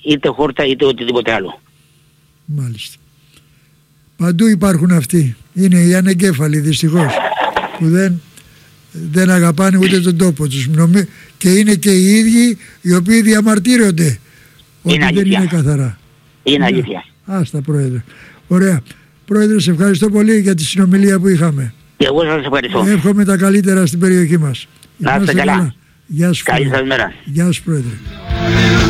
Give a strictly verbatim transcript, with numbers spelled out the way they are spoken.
είτε χόρτα είτε οτιδήποτε άλλο. Μάλιστα. Παντού υπάρχουν αυτοί. Είναι οι ανεγκέφαλοι δυστυχώς που δεν, δεν αγαπάνε ούτε τον τόπο τους. Νομί... Και είναι και οι ίδιοι οι οποίοι διαμαρτύρονται ότι Είναι δεν αλήθεια. είναι καθαρά. Είναι αλήθεια. Άστα Πρόεδρε. Ωραία. Πρόεδρε, σε ευχαριστώ πολύ για τη συνομιλία που είχαμε. Και εγώ σας ευχαριστώ. Εύχομαι τα καλύτερα στην περιοχή μας. Να είστε καλά. Γεια σου. Καλή σας μέρα. Γεια σου Πρόεδρε.